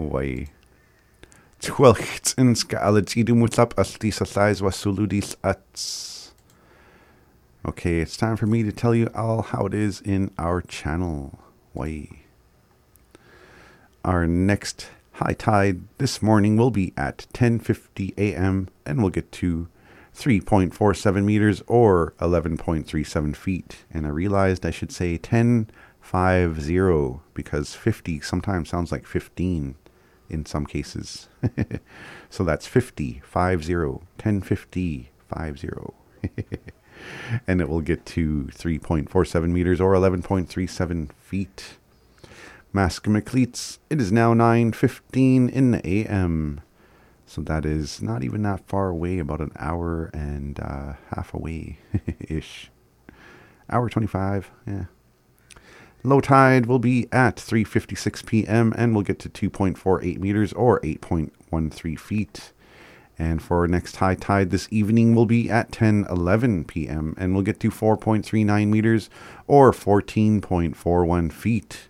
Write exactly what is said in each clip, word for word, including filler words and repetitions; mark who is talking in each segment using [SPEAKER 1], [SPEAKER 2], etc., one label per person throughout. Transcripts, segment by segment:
[SPEAKER 1] Why? Twelcht in Scaladidumusap as Lisa Size was Suludis at. Okay, it's time for me to tell you all how it is in our channel. Why? Our next high tide this morning will be at ten fifty a.m. and we'll get to three point four seven meters or eleven point three seven feet. And I realized I should say ten fifty because fifty sometimes sounds like fifteen in some cases. So that's fifty, five zero, ten fifty, five zero. And it will get to three point four seven meters or eleven point three seven feet. Mask McLeets, it is now nine fifteen in the a m. So that is not even that far away, about an hour and uh, half away ish. Hour twenty-five, yeah. Low tide will be at three fifty-six p.m. and we'll get to two point four eight meters or eight point one three feet. And for our next high tide this evening will be at ten eleven p.m. and we'll get to four point three nine meters or fourteen point four one feet.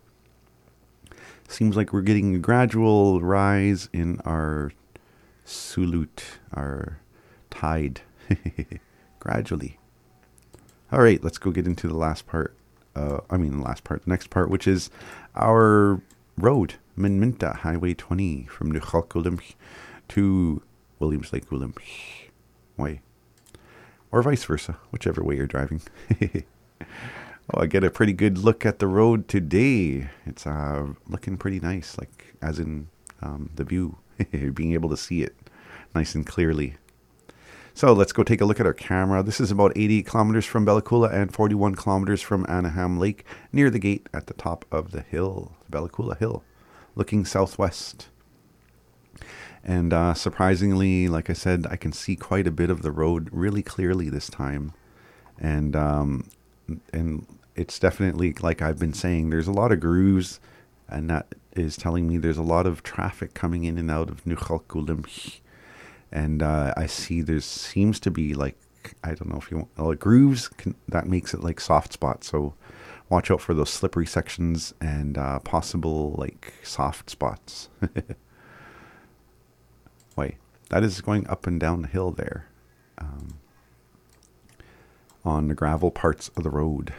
[SPEAKER 1] Seems like we're getting a gradual rise in our sulut, our tide. Gradually. All right, let's go get into the last part. Uh, I mean, the last part, the next part, which is our road, Minminta Highway twenty from Nuchalkulim to Williams Lake Williams way, or vice versa, whichever way you're driving. Oh, I get a pretty good look at the road today. It's uh, looking pretty nice, like as in um, the view, being able to see it nice and clearly. So let's go take a look at our camera. This is about eighty kilometers from Bella Coola and forty-one kilometers from Anaheim Lake, near the gate at the top of the hill, Bella Coola Hill, looking southwest. And uh, surprisingly, like I said, I can see quite a bit of the road really clearly this time. And um, and it's definitely, like I've been saying, there's a lot of grooves, and that is telling me there's a lot of traffic coming in and out of Nuchalkulim. And uh, I see there seems to be, like, I don't know if you want, well, grooves, can, that makes it like soft spots. So watch out for those slippery sections and uh, possible, like, soft spots. Wait, that is going up and down the hill there. Um, on the gravel parts of the road.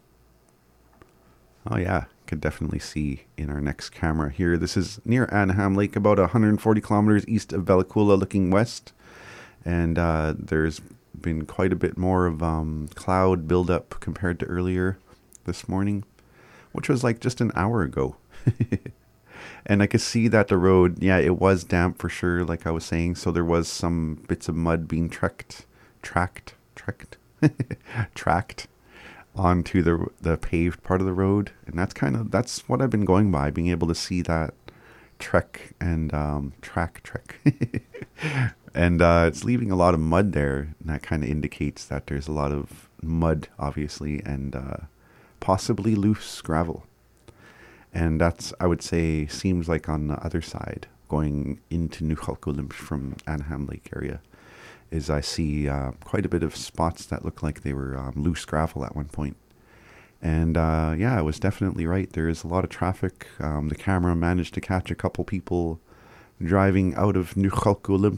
[SPEAKER 1] Oh yeah, could definitely see in our next camera here. This is near Anaheim Lake, about one hundred forty kilometers east of Bella Coola, looking west. And uh, there's been quite a bit more of um, cloud buildup compared to earlier this morning, which was like just an hour ago. And I could see that the road, yeah, it was damp for sure, like I was saying. So there was some bits of mud being trekked, tracked, trekked, tracked onto the the paved part of the road. And that's kind of, that's what I've been going by, being able to see that trek and um, track, trek. And uh, it's leaving a lot of mud there. And that kind of indicates that there's a lot of mud, obviously, and uh, possibly loose gravel. And that's, I would say, seems like on the other side, going into Nuchalkulim from Anaheim Lake area, is I see uh, quite a bit of spots that look like they were um, loose gravel at one point. And uh, yeah, I was definitely right. There is a lot of traffic. Um, the camera managed to catch a couple people driving out of Nuchalkulim.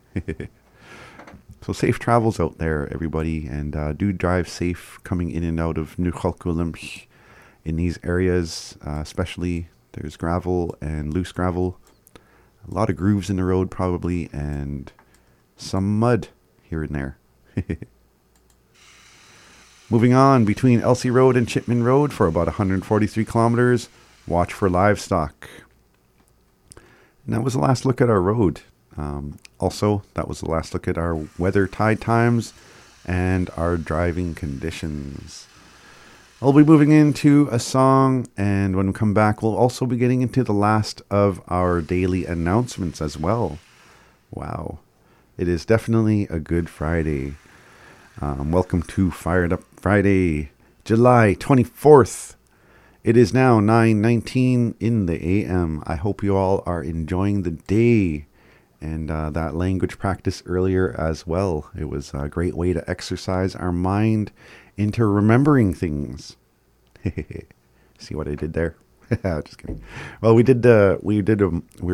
[SPEAKER 1] So safe travels out there, everybody. And uh, do drive safe coming in and out of Nuchalkulim. In these areas, uh, especially, there's gravel and loose gravel. A lot of grooves in the road probably, and some mud here and there. Moving on, between Elsie Road and Chipman Road for about one hundred forty-three kilometers, watch for livestock. And that was the last look at our road. Um, also, that was the last look at our weather, tide times, and our driving conditions. I'll be moving into a song, and when we come back, we'll also be getting into the last of our daily announcements as well. Wow. It is definitely a good Friday. Um, welcome to Fired Up Friday, July twenty-fourth. It is now nine nineteen in the a m. I hope you all are enjoying the day and uh, that language practice earlier as well. It was a great way to exercise our mind into remembering things. See what I did there? Just kidding. Well, we did. Uh, we did. A, we